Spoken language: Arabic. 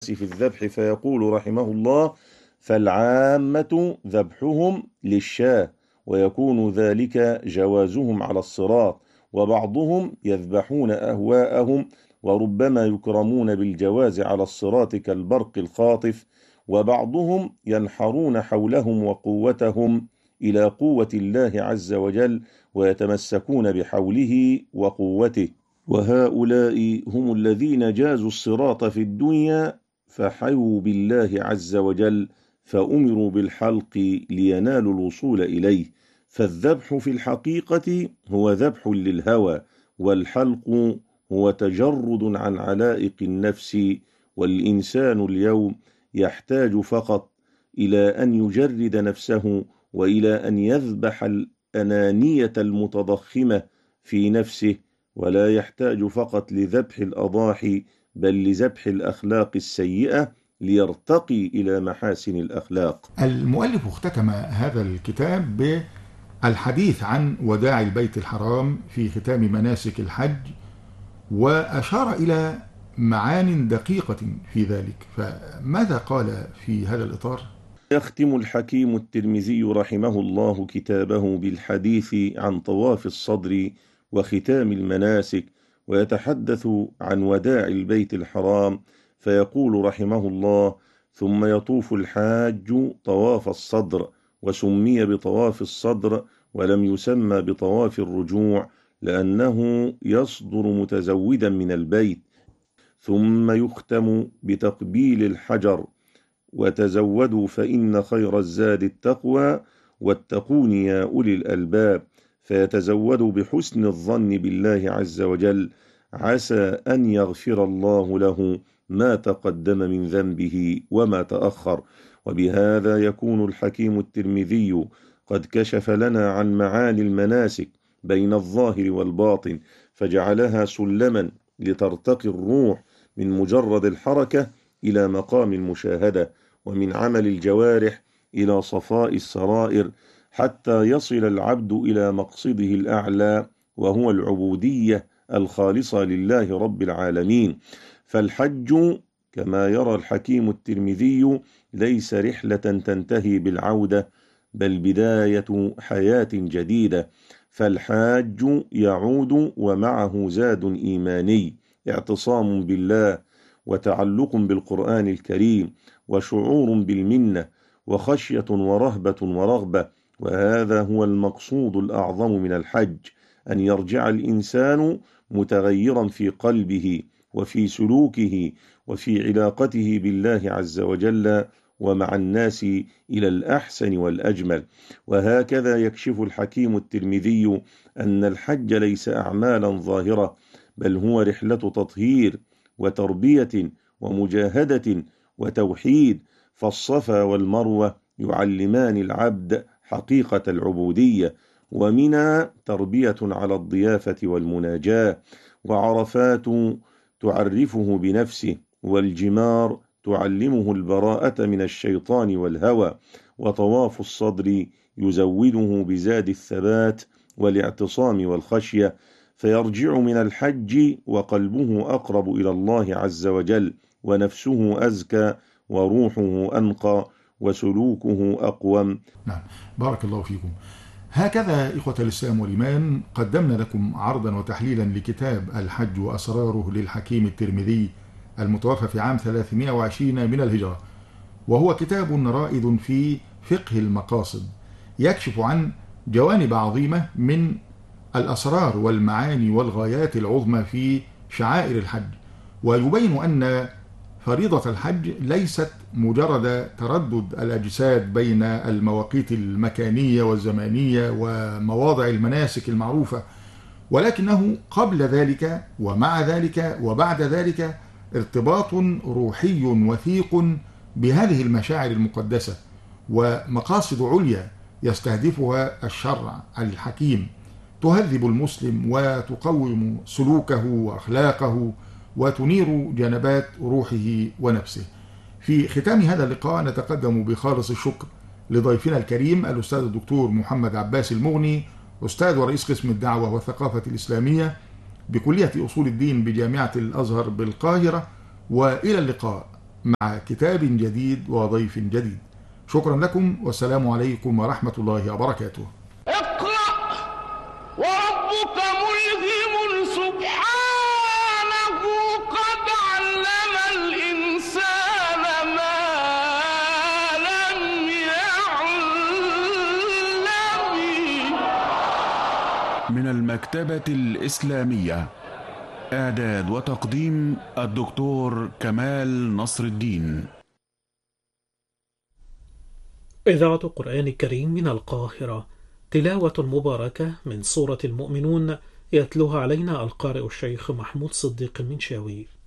في الذبح فيقول رحمه الله: فالعامة ذبحهم للشاة، ويكون ذلك جوازهم على الصراط، وبعضهم يذبحون أهواءهم، وربما يكرمون بالجواز على الصراط كالبرق الخاطف، وبعضهم ينحرون حولهم وقوتهم إلى قوة الله عز وجل، ويتمسكون بحوله وقوته. وهؤلاء هم الذين جازوا الصراط في الدنيا فحيوا بالله عز وجل، فأمروا بالحلق لينالوا الوصول إليه. فالذبح في الحقيقة هو ذبح للهوى، والحلق هو تجرد عن علائق النفس. والإنسان اليوم يحتاج فقط إلى أن يجرد نفسه، وإلى أن يذبح الأنانية المتضخمة في نفسه، ولا يحتاج فقط لذبح الأضاحي، بل لذبح الأخلاق السيئة ليرتقي إلى محاسن الأخلاق. المؤلف اختتم هذا الكتاب بالحديث عن وداع البيت الحرام في ختام مناسك الحج، وأشار إلى معان دقيقة في ذلك، فماذا قال في هذا الإطار؟ يختم الحكيم الترمذي رحمه الله كتابه بالحديث عن طواف الصدر وختام المناسك، ويتحدث عن وداع البيت الحرام، فيقول رحمه الله: ثم يطوف الحاج طواف الصدر، وسمي بطواف الصدر ولم يسمى بطواف الرجوع، لأنه يصدر متزودا من البيت. ثم يختم بتقبيل الحجر، وتزودوا فإن خير الزاد التقوى واتقون يا أولي الألباب، فيتزود بحسن الظن بالله عز وجل، عسى أن يغفر الله له ما تقدم من ذنبه وما تأخر. وبهذا يكون الحكيم الترمذي قد كشف لنا عن معاني المناسك بين الظاهر والباطن، فجعلها سلما لترتقي الروح من مجرد الحركة إلى مقام المشاهدة، ومن عمل الجوارح إلى صفاء السرائر، حتى يصل العبد إلى مقصده الأعلى، وهو العبودية الخالصة لله رب العالمين. فالحج كما يرى الحكيم الترمذي ليس رحلة تنتهي بالعودة، بل بداية حياة جديدة. فالحاج يعود ومعه زاد إيماني، اعتصام بالله، وتعلق بالقرآن الكريم، وشعور بالمنة، وخشية ورهبة ورغبة. وهذا هو المقصود الأعظم من الحج، أن يرجع الإنسان متغيرا في قلبه وفي سلوكه وفي علاقته بالله عز وجل ومع الناس إلى الأحسن والأجمل. وهكذا يكشف الحكيم الترمذي أن الحج ليس أعمالا ظاهرة، بل هو رحلة تطهير وتربية ومجاهدة وتوحيد. فالصفا والمروة يعلمان العبد حقيقة العبودية، ومنى تربية على الضيافة والمناجاة، وعرفات تعرفه بنفسه، والجمار تعلمه البراءة من الشيطان والهوى، وطواف الصدر يزوده بزاد الثبات والاعتصام والخشية، فيرجع من الحج وقلبه أقرب إلى الله عز وجل، ونفسه أزكى، وروحه أنقى، وسلوكه أقوم. نعم، بارك الله فيكم. هكذا إخوة الإسلام والإيمان قدمنا لكم عرضا وتحليلا لكتاب الحج وأسراره للحكيم الترمذي المتوفى في عام 320 من الهجرة، وهو كتاب رائد في فقه المقاصد، يكشف عن جوانب عظيمة من الأسرار والمعاني والغايات العظمى في شعائر الحج، ويبين أن فريضة الحج ليست مجرد تردد الأجساد بين المواقيت المكانية والزمانية ومواضع المناسك المعروفة، ولكنه قبل ذلك ومع ذلك وبعد ذلك ارتباط روحي وثيق بهذه المشاعر المقدسة، ومقاصد عليا يستهدفها الشرع الحكيم، تهذب المسلم وتقوم سلوكه وأخلاقه وتنير جنبات روحه ونفسه. في ختام هذا اللقاء نتقدم بخالص الشكر لضيفنا الكريم الأستاذ الدكتور محمد عباس المغني، أستاذ ورئيس قسم الدعوة والثقافة الإسلامية بكلية أصول الدين بجامعة الأزهر بالقاهرة، وإلى اللقاء مع كتاب جديد وضيف جديد. شكرا لكم والسلام عليكم ورحمة الله وبركاته. اقرأ وربك ملهم سبحانه قد علم الإنسان ما لم يعلم. من المكتبة الإسلامية، إعداد وتقديم الدكتور كمال نصر الدين. إذاعة القرآن الكريم من القاهرة، تلاوة مباركة من سورة المؤمنون، يتلوها علينا القارئ الشيخ محمود صديق المنشاوي.